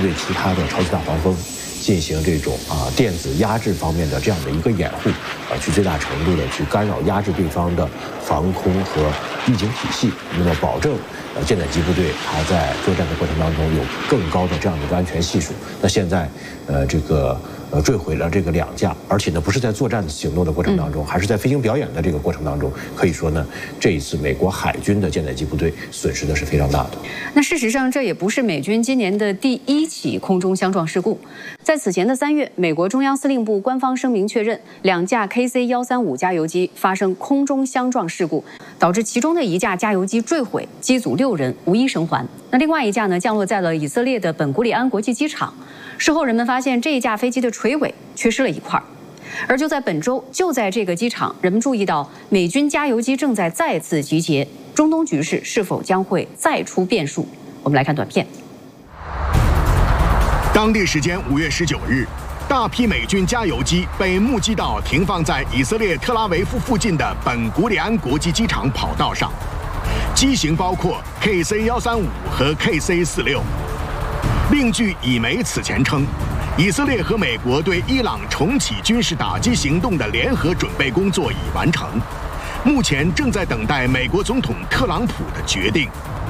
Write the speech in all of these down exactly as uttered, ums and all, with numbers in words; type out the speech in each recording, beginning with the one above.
对其他的超级大黄蜂进行这种啊电子压制方面的这样的一个掩护，啊，去最大程度的去干扰压制对方的防空和预警体系，那么保证呃舰载机部队它在作战的过程当中有更高的这样的一个安全系数。那现在呃这个呃坠毁了这个两架，而且呢不是在作战行动的过程当中，还是在飞行表演的这个过程当中，可以说呢这一次美国海军的舰载机部队损失的是非常大的。 那事实上这也不是美军今年的第一起空中相撞事故。在此前的三月，美国中央司令部官方声明确认，两架 K C 一三五加油机发生空中相撞事故，导致其中的一架加油机坠毁，机组六人无一生还。那另外一架呢，降落在了以色列的本古里安国际机场。事后人们发现这一架飞机的垂尾缺失了一块。而就在本周，就在这个机场，人们注意到美军加油机正在再次集结，中东局势是否将会再出变数？我们来看短片。 当地时间五月十九日，大批美军加油机被目击到停放在以色列特拉维夫附近的本古里安国际机场跑道上，机型包括 K C 一三五和 K C 四六。另据以媒此前称，以色列和美国对伊朗重启军事打击行动的联合准备工作已完成，目前正在等待美国总统特朗普的决定。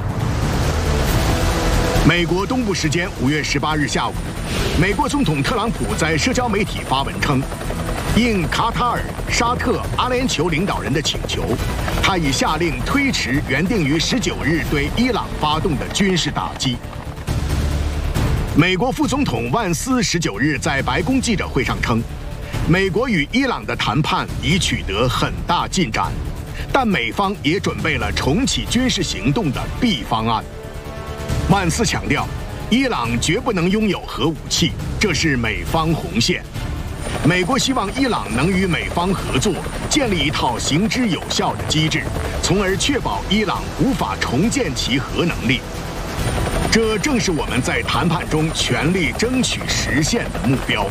美国东部时间五月十八日下午，美国总统特朗普在社交媒体发文称，应卡塔尔、沙特、阿联酋领导人的请求，他已下令推迟原定于十九日对伊朗发动的军事打击。美国副总统万斯十九日在白宫记者会上称，美国与伊朗的谈判已取得很大进展，但美方也准备了重启军事行动的 B 方案。万斯强调，伊朗绝不能拥有核武器，这是美方红线。美国希望伊朗能与美方合作，建立一套行之有效的机制，从而确保伊朗无法重建其核能力。这正是我们在谈判中全力争取实现的目标。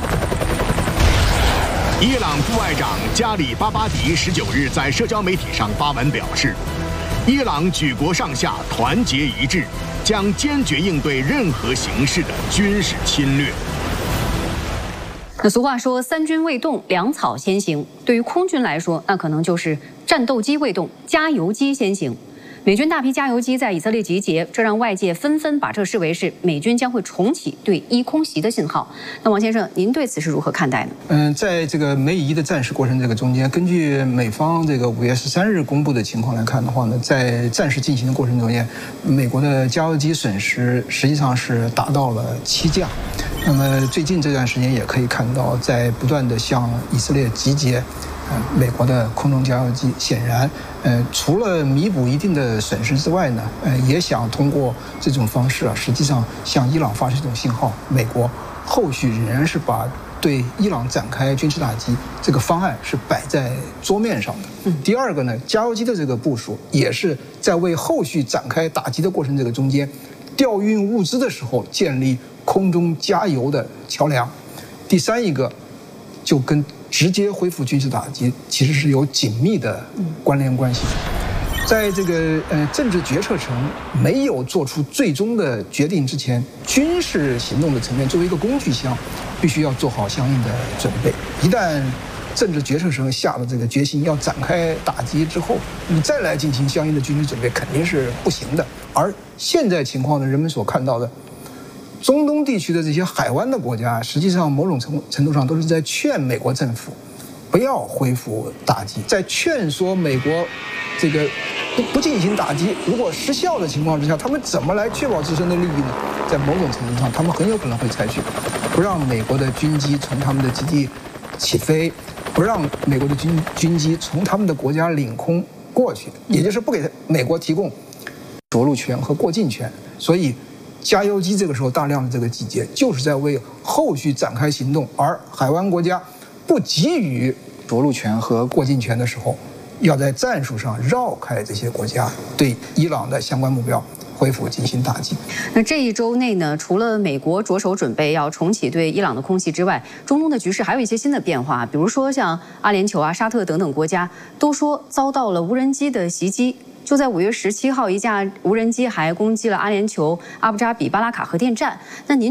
伊朗副外长加里巴巴迪十九日在社交媒体上发文表示，伊朗举国上下团结一致，将坚决应对任何形式的军事侵略。 那俗话说三军未动，粮草先行。对于空军来说，那可能就是战斗机未动，加油机先行。美军大批加油机在以色列集结，这让外界纷纷把这视为是美军将会重启对伊空袭的信号。那王先生，您对此是如何看待呢？ 嗯，在这个美以伊的战事过程这个中间，根据美方这个五月十三日公布的情况来看的话呢，在战事进行的过程中间，美国的加油机损失实际上是达到了七架。那么最近这段时间也可以看到，在不断的向以色列集结。呃，美国的空中加油机显然，呃，除了弥补一定的损失之外呢，呃，也想通过这种方式啊，实际上向伊朗发出一种信号。美国后续仍然是把对伊朗展开军事打击这个方案是摆在桌面上的。嗯。第二个呢，加油机的这个部署也是在为后续展开打击的过程这个中间，调运物资的时候建立空中加油的桥梁。第三一个，就跟直接恢复军事打击其实是有紧密的关联关系。在这个呃政治决策层没有做出最终的决定之前，军事行动的层面作为一个工具箱，必须要做好相应的准备。一旦政治决策层下了这个决心要展开打击之后，你再来进行相应的军事准备肯定是不行的。而现在情况呢，人们所看到的中东地区的这些海湾的国家，实际上某种程程度上都是在劝美国政府不要恢复打击，在劝说美国这个不不进行打击。如果失效的情况之下，他们怎么来确保自身的利益呢？在某种程度上，他们很有可能会采取不让美国的军机从他们的基地起飞，不让美国的军军机从他们的国家领空过去，也就是不给美国提供着陆权和过境权。所以加油机这个时候大量的这个集结，就是在为后续展开行动。而海湾国家不给予着陆权和过境权的时候，要在战术上绕开这些国家，对伊朗的相关目标恢复进行打击。 那这一周内呢，除了美国着手准备要重启对伊朗的空袭之外，中东的局势还有一些新的变化，比如说像阿联酋啊、沙特等等国家都说遭到了无人机的袭击。就在五月十七号，一架无人机还攻击了阿联酋阿布扎比巴拉卡核电站。那您